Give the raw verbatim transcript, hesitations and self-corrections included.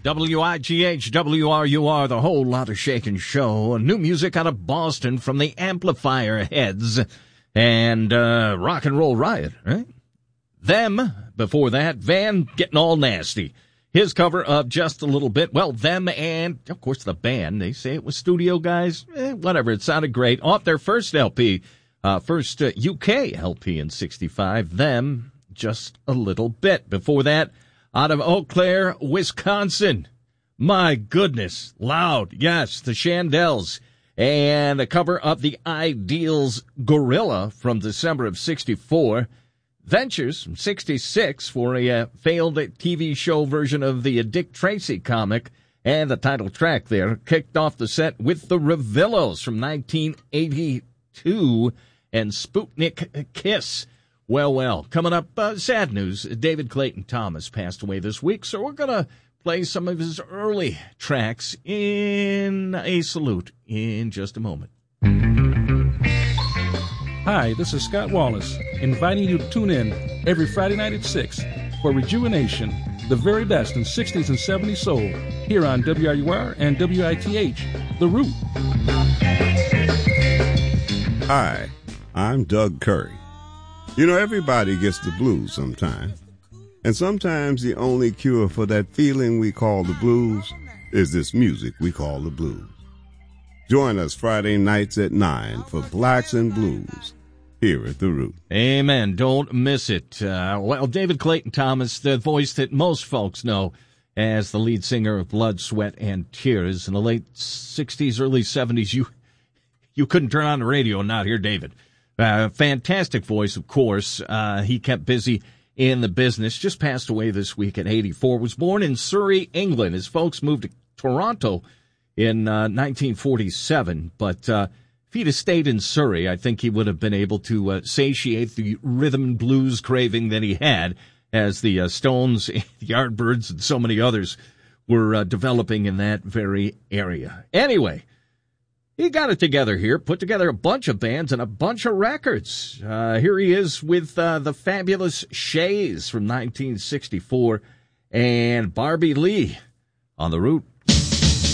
W I G H, W R U R, the Whole Lotta Shakin' Show. New music out of Boston from the Amplifier Heads and uh, Rock and Roll Riot, right? Them, before that, Van Getting All Nasty. His cover of Just a Little Bit. Well, them and, of course, the band. They say it was studio guys. Eh, whatever, it sounded great. Off their first L P, uh, first uh, U K L P in sixty-five. Them, Just a Little Bit. Before that, out of Eau Claire, Wisconsin. My goodness. Loud. Yes, the Shandels. And a cover of the Ideals Gorilla from December of sixty-four. Ventures from sixty-six for a uh, failed T V show version of the uh, Dick Tracy comic. And the title track there kicked off the set with the Revillos from nineteen eighty-two and Sputnik Kiss. Well, well, coming up, uh, sad news. David Clayton Thomas passed away this week, so we're going to play some of his early tracks in a salute in just a moment. Hi, this is Scott Wallace, inviting you to tune in every Friday night at six for Rejuvenation, the very best in sixties and seventies soul, here on W R U R and W I T H, The Root. Hi, I'm Doug Curry. You know, everybody gets the blues sometimes. And sometimes the only cure for that feeling we call the blues is this music we call the blues. Join us Friday nights at nine for Blacks and Blues here at The Root. Amen. Don't miss it. Uh, well, David Clayton Thomas, the voice that most folks know as the lead singer of Blood, Sweat, and Tears. In the late sixties, early seventies, you you couldn't turn on the radio and not hear David. Uh, fantastic voice, of course. Uh, he kept busy in the business. Just passed away this week at eighty-four. Was born in Surrey, England. His folks moved to Toronto in uh, nineteen forty-seven. But uh, if he'd have stayed in Surrey, I think he would have been able to uh, satiate the rhythm and blues craving that he had as the uh, Stones, the Yardbirds, and so many others were uh, developing in that very area. Anyway, he got it together here, put together a bunch of bands and a bunch of records. Uh, here he is with uh, the Fabulous Shays from nineteen sixty-four and Barbie Lee on The Root.